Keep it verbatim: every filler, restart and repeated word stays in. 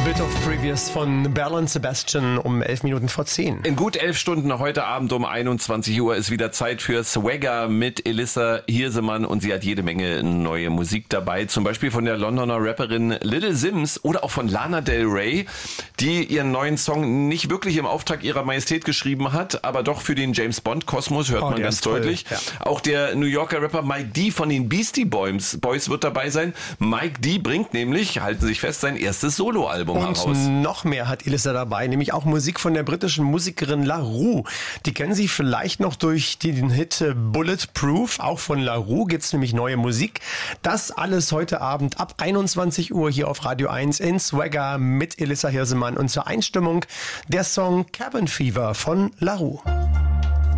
Bit of Previous von Belle und Sebastian um elf Minuten vor zehn. In gut elf Stunden heute Abend um einundzwanzig Uhr ist wieder Zeit für Swagger mit Elissa Hirsemann und sie hat jede Menge neue Musik dabei, zum Beispiel von der Londoner Rapperin Little Simz oder auch von Lana Del Rey, die ihren neuen Song nicht wirklich im Auftrag ihrer Majestät geschrieben hat, aber doch für den James Bond Kosmos, hört oh, man ganz deutlich. Ja. Auch der New Yorker Rapper Mike D von den Beastie Boys, Boys wird dabei sein. Mike D bringt nämlich, halten Sie sich fest, sein erstes Soloalbum heraus. Und noch mehr hat Elissa dabei, nämlich auch Musik von der britischen Musikerin La Roux. Die kennen Sie vielleicht noch durch den Hit Bulletproof. Auch von La Roux gibt's nämlich neue Musik. Das alles heute Abend ab einundzwanzig Uhr hier auf Radio eins in Swagger mit Elissa Hirsemann. Und zur Einstimmung der Song Cabin Fever von La Roux.